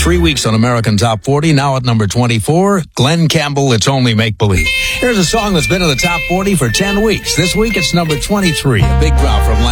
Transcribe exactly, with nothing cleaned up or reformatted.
Three weeks on American Top forty, now at number twenty-four, Glenn Campbell, It's Only Make Believe. Here's a song that's been in the top forty for ten weeks. This week, it's number twenty-three, a big drop from last